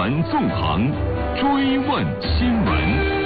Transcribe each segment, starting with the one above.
闻纵横，追问新闻。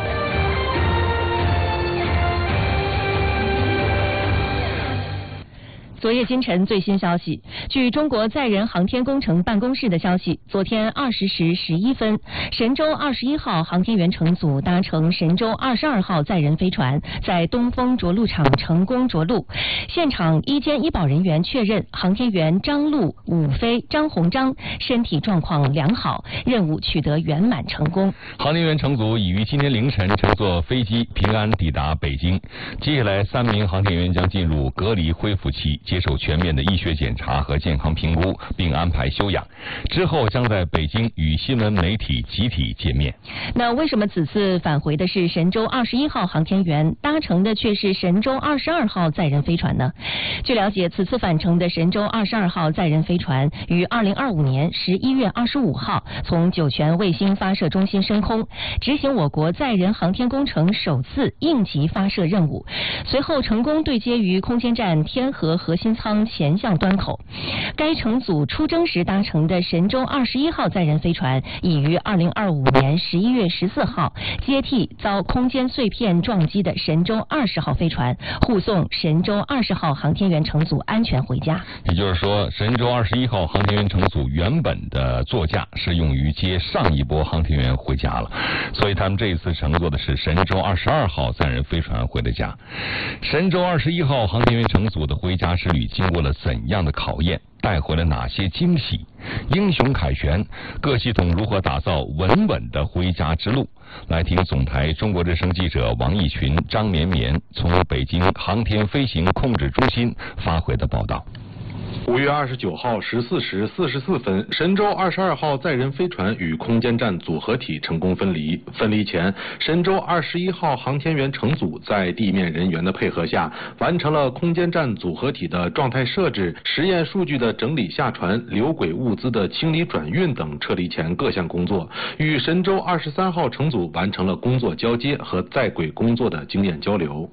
昨夜今晨最新消息，据中国载人航天工程办公室的消息，昨天20时11分，神舟21号航天员乘组搭乘神舟22号载人飞船，在东风着陆场成功着陆。现场医监医保人员确认，航天员张陆、武飞、张鸿章身体状况良好，任务取得圆满成功。 航天员乘组已于今天凌晨乘坐飞机平安抵达北京。接下来3名航天员将进入隔离恢复期，接受全面的医学检查和健康评估，并安排休养。之后将在北京与新闻媒体集体见面。 那为什么此次返回的是神舟21号航天员，搭乘的却是神舟22号载人飞船呢？据了解，此次返程的神舟22号载人飞船于2025年11月25号从酒泉卫星发射中心升空，执行我国载人航天工程首次应急发射任务，随后成功对接于空间站天河核心舱前向端口。该乘组出征时搭乘的神舟21号载人飞船已于2025年11月14号接替遭空间碎片撞击的神舟20号飞船，护送神舟20号航天员乘组安全回家。 也就是说，神舟21号航天员乘组原本的座驾是用于接上一波航天员回家了，所以他们这一次乘坐的是神舟22号载人飞船回的家。神舟21号航天员乘组的回家之旅经过了怎样的考验，带回了哪些惊喜？英雄凯旋，各系统如何打造稳稳的回家之路？来听总台中国之声记者王义群、张绵绵从北京航天飞行控制中心发回的报道。 5月29号14时44分，神舟22号载人飞船与空间站组合体成功分离。分离前，神舟21号航天员乘组在地面人员的配合下，完成了空间站组合体的状态设置、实验数据的整理下传、留轨物资的清理转运等撤离前各项工作，与神舟23号乘组完成了工作交接和在轨工作的经验交流。